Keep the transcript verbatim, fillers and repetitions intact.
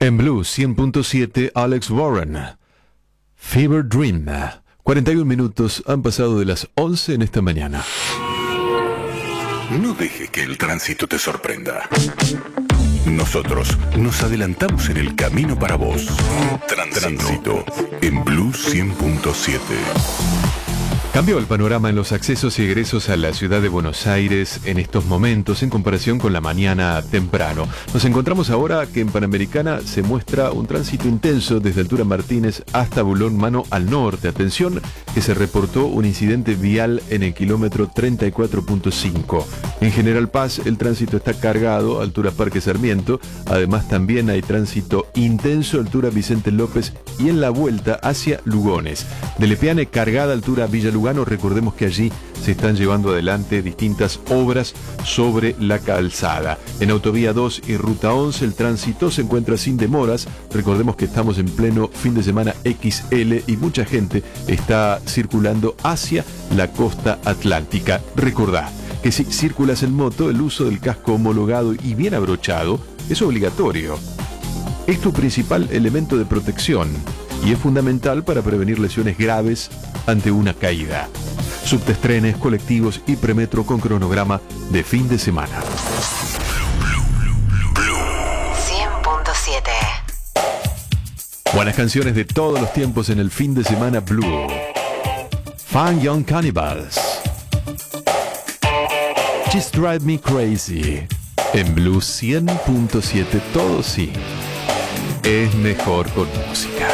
En Blue cien punto siete, Alex Warren, Fever Dream. cuarenta y un minutos han pasado de las once en esta mañana. No dejes que el tránsito te sorprenda. Nosotros nos adelantamos en el camino para vos. Tránsito, Tránsito en Blue cien punto siete. Cambió el panorama en los accesos y egresos a la ciudad de Buenos Aires en estos momentos en comparación con la mañana temprano. Nos encontramos ahora que en Panamericana se muestra un tránsito intenso desde Altura Martínez hasta Bulón Mano al norte. Atención, que se reportó un incidente vial en el kilómetro treinta y cuatro punto cinco. En General Paz el tránsito está cargado, altura Parque Sarmiento. Además también hay tránsito intenso, altura Vicente López y en la vuelta hacia Lugones. De Lepeane cargada, altura Villa Lugano. Recordemos que allí se están llevando adelante distintas obras sobre la calzada. En Autovía dos y Ruta once el tránsito se encuentra sin demoras. Recordemos que estamos en pleno fin de semana equis ele y mucha gente está circulando hacia la costa atlántica. Recordá que si circulas en moto, el uso del casco homologado y bien abrochado es obligatorio. Es tu principal elemento de protección y es fundamental para prevenir lesiones graves ante una caída. Subtes, trenes, colectivos y premetro con cronograma de fin de semana. cien punto siete. Buenas canciones de todos los tiempos en el fin de semana Blue. Fun Young Cannibals, Just Drive Me Crazy. En Blue cien punto siete todo sí es mejor con música.